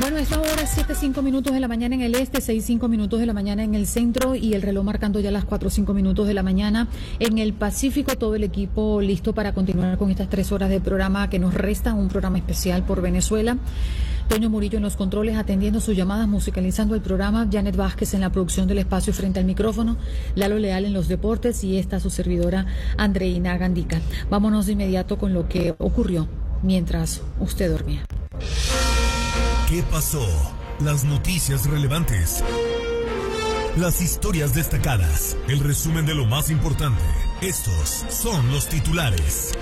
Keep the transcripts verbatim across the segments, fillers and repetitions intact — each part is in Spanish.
Bueno, esta hora es siete cinco minutos de la mañana en el este, seis cinco minutos de la mañana en el centro y el reloj marcando ya las cuatro cinco minutos de la mañana en el Pacífico. Todo el equipo listo para continuar con estas tres horas de programa que nos restan, un programa especial por Venezuela. Toño Murillo en los controles atendiendo sus llamadas, musicalizando el programa, Janet Vázquez en la producción del espacio frente al micrófono, Lalo Leal en los deportes y esta su servidora Andreina Gandica. Vámonos de inmediato con lo que ocurrió mientras usted dormía. ¿Qué pasó? Las noticias relevantes. Las historias destacadas. El resumen de lo más importante. Estos son los titulares.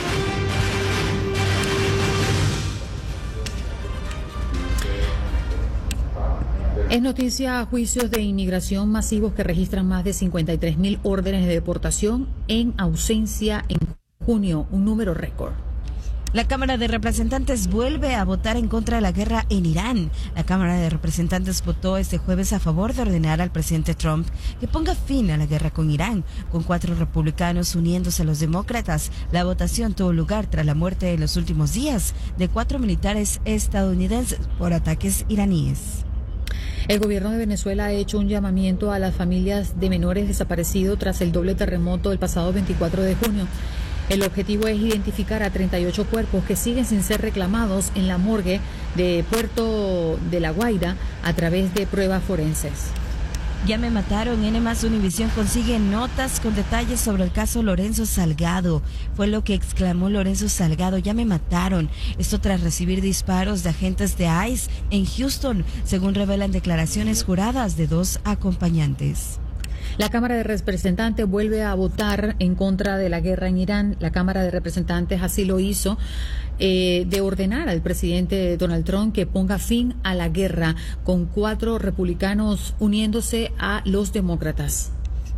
Es noticia juicios de inmigración masivos que registran más de cincuenta y tres mil órdenes de deportación en ausencia en junio, un número récord. La Cámara de Representantes vuelve a votar en contra de la guerra en Irán. La Cámara de Representantes votó este jueves a favor de ordenar al presidente Trump que ponga fin a la guerra con Irán, con cuatro republicanos uniéndose a los demócratas. La votación tuvo lugar tras la muerte en los últimos días de cuatro militares estadounidenses por ataques iraníes. El gobierno de Venezuela ha hecho un llamamiento a las familias de menores desaparecidos tras el doble terremoto del pasado veinticuatro de junio. El objetivo es identificar a treinta y ocho cuerpos que siguen sin ser reclamados en la morgue de Puerto de La Guaira a través de pruebas forenses. Ya me mataron. N más Univisión consigue notas con detalles sobre el caso Lorenzo Salgado. Fue lo que exclamó Lorenzo Salgado. Ya me mataron. Esto tras recibir disparos de agentes de ICE en Houston, según revelan declaraciones juradas de dos acompañantes. La Cámara de Representantes vuelve a votar en contra de la guerra en Irán. La Cámara de Representantes así lo hizo, eh, de ordenar al presidente Donald Trump que ponga fin a la guerra, con cuatro republicanos uniéndose a los demócratas.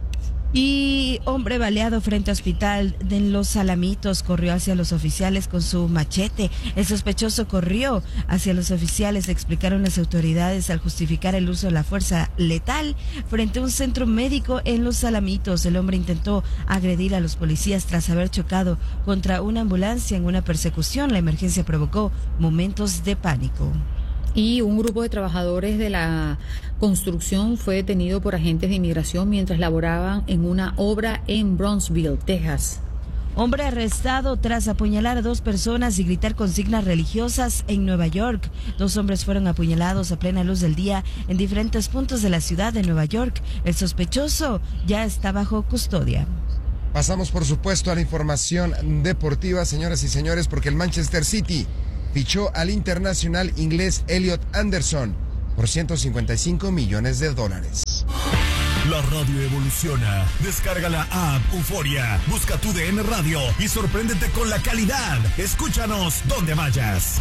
Y hombre baleado frente a hospital de Los Alamitos corrió hacia los oficiales con su machete. El sospechoso corrió hacia los oficiales, explicaron las autoridades al justificar el uso de la fuerza letal frente a un centro médico en Los Alamitos. El hombre intentó agredir a los policías tras haber chocado contra una ambulancia en una persecución. La emergencia provocó momentos de pánico. Y un grupo de trabajadores de la construcción fue detenido por agentes de inmigración mientras laboraban en una obra en Brownsville, Texas. Hombre arrestado tras apuñalar a dos personas y gritar consignas religiosas en Nueva York. Dos hombres fueron apuñalados a plena luz del día en diferentes puntos de la ciudad de Nueva York. El sospechoso ya está bajo custodia. Pasamos, por supuesto, a la información deportiva, señoras y señores, porque el Manchester City fichó al internacional inglés Elliot Anderson por ciento cincuenta y cinco millones de dólares. La radio evoluciona. Descarga la app Euforia, busca tu D N Radio y sorpréndete con la calidad. Escúchanos donde vayas.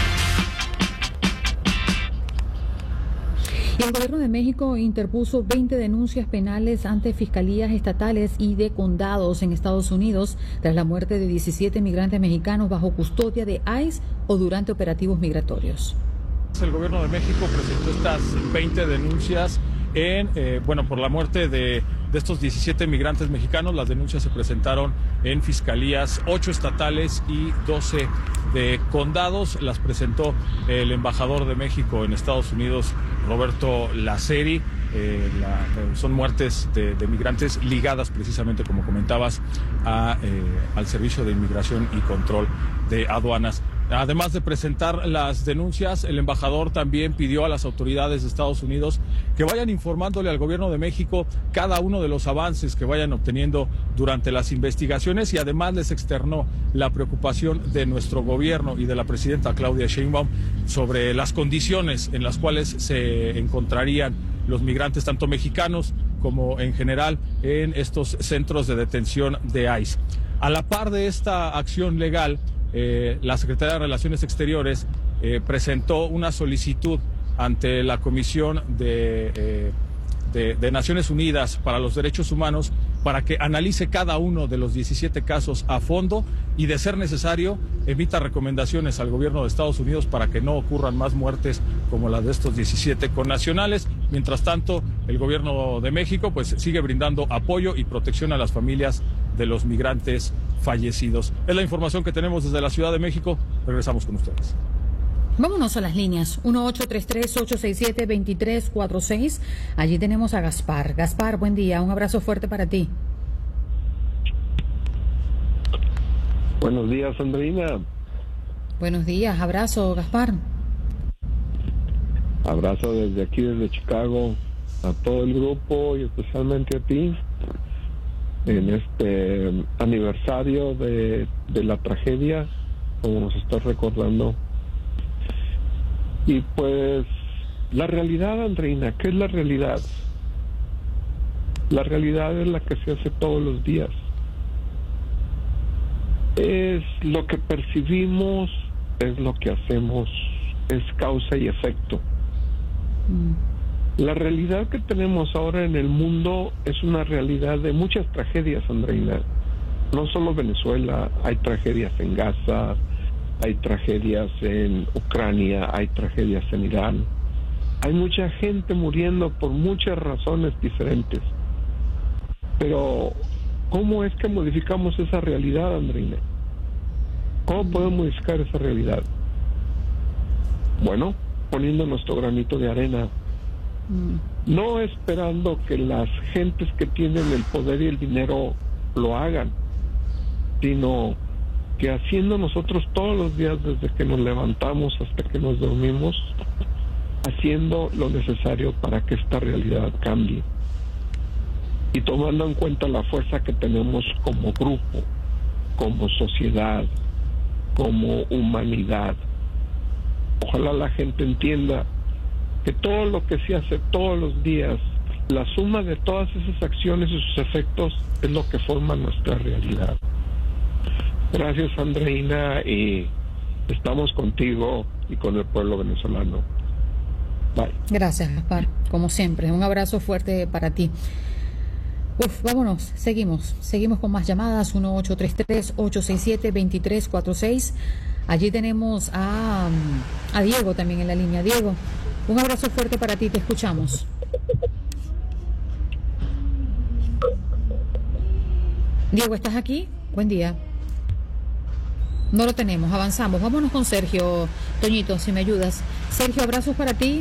Y el gobierno de México interpuso veinte denuncias penales ante fiscalías estatales y de condados en Estados Unidos tras la muerte de diecisiete migrantes mexicanos bajo custodia de ICE o durante operativos migratorios. El gobierno de México presentó estas veinte denuncias en, eh, bueno, por la muerte de, de estos diecisiete migrantes mexicanos. Las denuncias se presentaron en fiscalías, ocho estatales y doce de condados. Las presentó el embajador de México en Estados Unidos, Roberto Laceri. Eh, la, son muertes de, de migrantes ligadas precisamente, como comentabas, a, eh, al Servicio de Inmigración y Control de Aduanas. Además de presentar las denuncias, el embajador también pidió a las autoridades de Estados Unidos que vayan informándole al gobierno de México cada uno de los avances que vayan obteniendo durante las investigaciones, y además les externó la preocupación de nuestro gobierno y de la presidenta Claudia Sheinbaum sobre las condiciones en las cuales se encontrarían los migrantes, tanto mexicanos como en general, en estos centros de detención de ICE. A la par de esta acción legal, Eh, la Secretaría de Relaciones Exteriores eh, presentó una solicitud ante la Comisión de, eh, de, de Naciones Unidas para los Derechos Humanos para que analice cada uno de los diecisiete casos a fondo y, de ser necesario, emita recomendaciones al gobierno de Estados Unidos para que no ocurran más muertes como las de estos diecisiete connacionales. Mientras tanto, el gobierno de México pues sigue brindando apoyo y protección a las familias de los migrantes fallecidos. Es la información que tenemos desde la Ciudad de México. Regresamos con ustedes. Vámonos a las líneas, uno ocho tres tres, ocho seis siete, dos tres cuatro seis. Allí tenemos a Gaspar. Gaspar, buen día, un abrazo fuerte para ti. Buenos días, Andreina. Buenos días, abrazo, Gaspar. Abrazo desde aquí, desde Chicago, a todo el grupo y especialmente a ti, en este aniversario de, de la tragedia, como nos estás recordando. Y pues, la realidad, Andreina, ¿qué es la realidad? La realidad es la que se hace todos los días. Es lo que percibimos, es lo que hacemos, es causa y efecto. Mm. La realidad que tenemos ahora en el mundo es una realidad de muchas tragedias, Andreina. No solo Venezuela, hay tragedias en Gaza, hay tragedias en Ucrania, hay tragedias en Irán. Hay mucha gente muriendo por muchas razones diferentes. Pero, ¿cómo es que modificamos esa realidad, Andreina? ¿Cómo podemos modificar esa realidad? Bueno, poniendo nuestro granito de arena. Mm. No esperando que las gentes que tienen el poder y el dinero lo hagan, sino que haciendo nosotros todos los días, desde que nos levantamos hasta que nos dormimos, haciendo lo necesario para que esta realidad cambie. Y tomando en cuenta la fuerza que tenemos como grupo, como sociedad, como humanidad. Ojalá la gente entienda que todo lo que se hace todos los días, la suma de todas esas acciones y sus efectos es lo que forma nuestra realidad. Gracias, Andreina, y estamos contigo y con el pueblo venezolano. Bye. Gracias, Gaspar, como siempre. Un abrazo fuerte para ti. Uf, vámonos, seguimos, seguimos con más llamadas, uno ocho tres tres, ocho seis siete, dos tres cuatro seis. Allí tenemos a, a Diego también en la línea. Diego, un abrazo fuerte para ti, te escuchamos. Diego, ¿estás aquí? Buen día. No lo tenemos, avanzamos. Vámonos con Sergio. Toñito, si me ayudas. Sergio, abrazos para ti.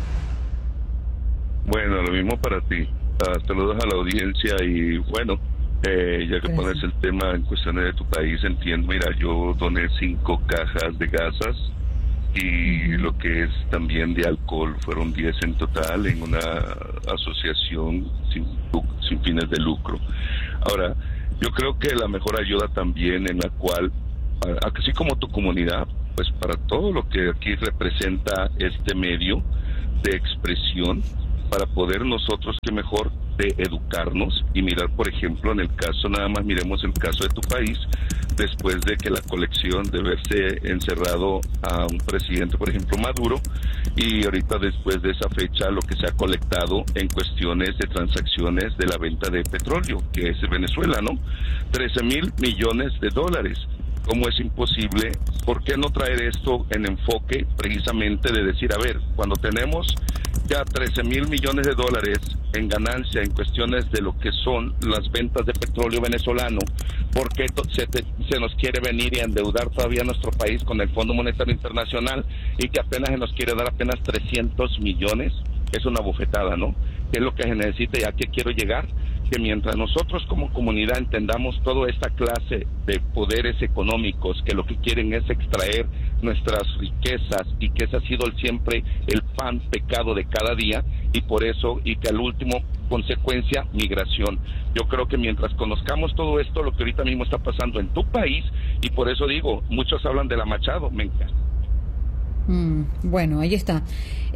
Bueno, lo mismo para ti. Uh, saludos a la audiencia y bueno, eh, ya que Gracias. Pones el tema en cuestiones de tu país, entiendo, mira, yo doné cinco cajas de gasas y uh-huh. lo que es también de alcohol, fueron diez en total en una asociación sin, sin fines de lucro. Ahora, yo creo que la mejor ayuda también en la cual, así como tu comunidad, pues para todo lo que aquí representa este medio de expresión, para poder nosotros, que mejor, de educarnos y mirar, por ejemplo, en el caso, nada más miremos el caso de tu país, después de que la colección de verse encerrado a un presidente, por ejemplo, Maduro, y ahorita después de esa fecha lo que se ha colectado en cuestiones de transacciones de la venta de petróleo, que es Venezuela, ¿no? trece mil millones de dólares. ¿Cómo es imposible? ¿Por qué no traer esto en enfoque precisamente de decir, a ver, cuando tenemos ya trece mil millones de dólares en ganancia en cuestiones de lo que son las ventas de petróleo venezolano, ¿por qué se, te, se nos quiere venir y endeudar todavía nuestro país con el Fondo Monetario Internacional y que apenas se nos quiere dar apenas trescientos millones? Es una bofetada, ¿no? ¿Qué es lo que se necesita y a qué quiero llegar? Que mientras nosotros como comunidad entendamos toda esta clase de poderes económicos que lo que quieren es extraer nuestras riquezas y que ese ha sido siempre el pan pecado de cada día, y por eso, y que al último consecuencia, migración. Yo creo que mientras conozcamos todo esto, lo que ahorita mismo está pasando en tu país, y por eso digo, muchos hablan de la Machado, me encanta. Mm, bueno, ahí está.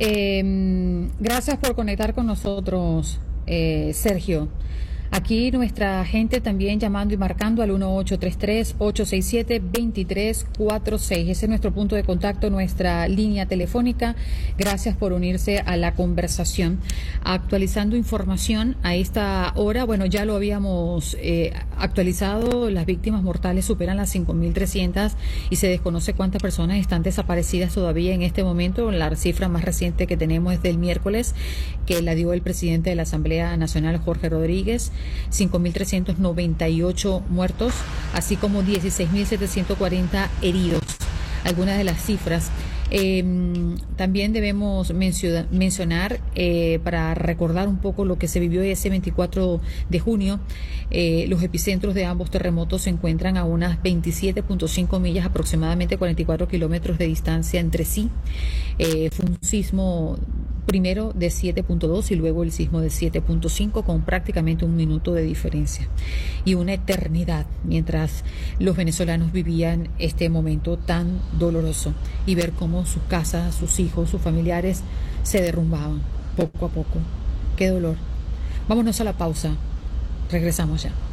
Eh, gracias por conectar con nosotros, eh, Sergio. Aquí nuestra gente también llamando y marcando al uno ocho tres tres, ocho seis siete, dos tres cuatro seis. Ese es nuestro punto de contacto, nuestra línea telefónica. Gracias por unirse a la conversación. Actualizando información a esta hora, bueno, ya lo habíamos eh, actualizado, las víctimas mortales superan las cinco mil trescientas y se desconoce cuántas personas están desaparecidas todavía en este momento. La cifra más reciente que tenemos es del miércoles, que la dio el presidente de la Asamblea Nacional, Jorge Rodríguez. cinco mil trescientos noventa y ocho muertos, así como dieciséis mil setecientos cuarenta heridos. Algunas de las cifras. Eh, también debemos mencio- mencionar, eh, para recordar un poco lo que se vivió ese veinticuatro de junio, eh, los epicentros de ambos terremotos se encuentran a unas veintisiete punto cinco millas, aproximadamente cuarenta y cuatro kilómetros de distancia entre sí. Eh, fue un sismo primero de siete punto dos y luego el sismo de siete punto cinco, con prácticamente un minuto de diferencia y una eternidad mientras los venezolanos vivían este momento tan doloroso, y ver cómo sus casas, sus hijos, sus familiares se derrumbaban poco a poco. Qué dolor. Vámonos a la pausa. Regresamos ya.